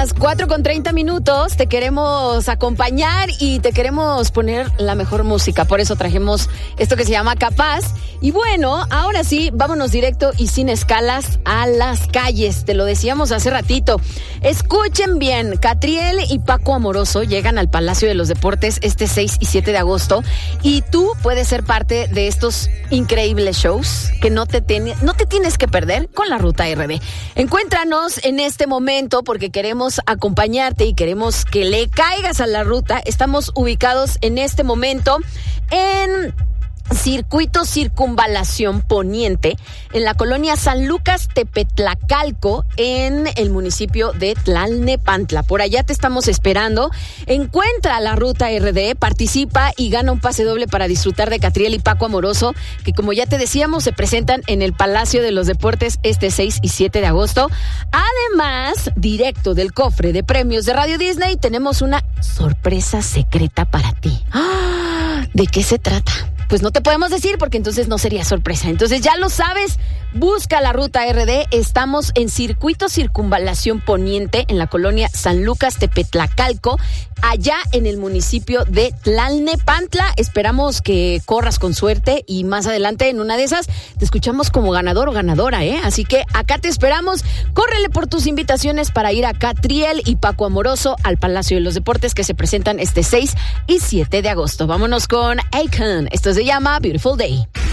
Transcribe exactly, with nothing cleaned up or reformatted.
las cuatro con treinta minutos. Te queremos acompañar y te queremos poner la mejor música. Por eso trajimos esto que se llama Capaz. Y bueno, ahora sí, vámonos directo y sin escalas a las calles. Te lo decíamos hace ratito. Escuchen bien, Catriel y Paco Amoroso llegan al Palacio de los Deportes este seis y siete de agosto. Y tú puedes ser parte de estos increíbles shows que no te, ten- no te tienes que perder con la Ruta R D. Encuéntranos en este momento porque queremos acompañarte y queremos que le caigas a la ruta. Estamos ubicados en este momento en Circuito Circunvalación Poniente, en la colonia San Lucas Tepetlacalco, en el municipio de Tlalnepantla. Por allá te estamos esperando. Encuentra la Ruta R D, participa y gana un pase doble para disfrutar de Catriel y Paco Amoroso, que como ya te decíamos, se presentan en el Palacio de los Deportes este seis y siete de agosto. Además, directo del cofre de premios de Radio Disney, tenemos una sorpresa secreta para ti. ¿De qué se trata? Pues no te podemos decir porque entonces no sería sorpresa. Entonces ya lo sabes, busca la Ruta R D. Estamos en Circuito Circunvalación Poniente, en la colonia San Lucas Tepetlacalco, allá en el municipio de Tlalnepantla. Esperamos que corras con suerte y más adelante en una de esas te escuchamos como ganador o ganadora, ¿eh? Así que acá te esperamos. Córrele por tus invitaciones para ir a Catriel y Paco Amoroso al Palacio de los Deportes, que se presentan este seis y siete de agosto. Vámonos con Akon. Esto se llama Beautiful Day.